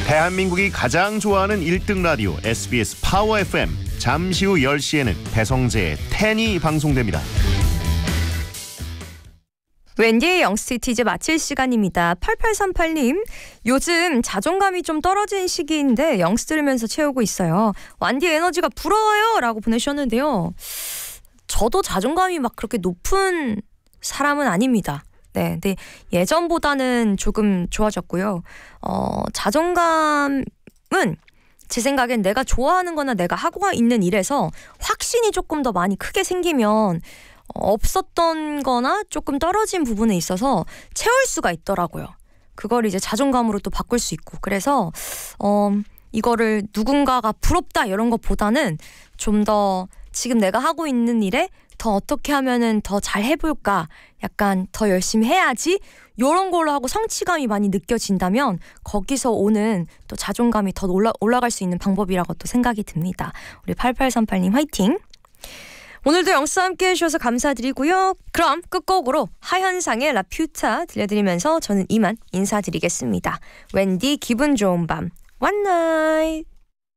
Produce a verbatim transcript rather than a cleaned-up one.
대한민국이 가장 좋아하는 일 등 라디오 에스비에스 파워 에프엠. 잠시 후 열 시에는 배성재의 텐이 방송됩니다. 웬디의 영스트리트 이제 마칠 시간입니다. 팔팔삼팔 님, 요즘 자존감이 좀 떨어진 시기인데 영스 들으면서 채우고 있어요. 완디 에너지가 부러워요 라고 보내주셨는데요. 저도 자존감이 막 그렇게 높은 사람은 아닙니다. 네, 근데 예전보다는 조금 좋아졌고요. 어, 자존감은 제 생각엔 내가 좋아하는 거나 내가 하고 있는 일에서 확신이 조금 더 많이 크게 생기면 없었던 거나 조금 떨어진 부분에 있어서 채울 수가 있더라고요. 그걸 이제 자존감으로 또 바꿀 수 있고. 그래서 어, 이거를 누군가가 부럽다 이런 것보다는 좀 더 지금 내가 하고 있는 일에 더 어떻게 하면은 더 잘 해볼까, 약간 더 열심히 해야지 이런 걸로 하고 성취감이 많이 느껴진다면 거기서 오는 또 자존감이 더 올라, 올라갈 수 있는 방법이라고 또 생각이 듭니다. 우리 팔팔삼팔 님 화이팅! 오늘도 영수와 함께 해주셔서 감사드리고요. 그럼 끝곡으로 하현상의 라퓨타 들려드리면서 저는 이만 인사드리겠습니다. 웬디 기분 좋은 밤, one night.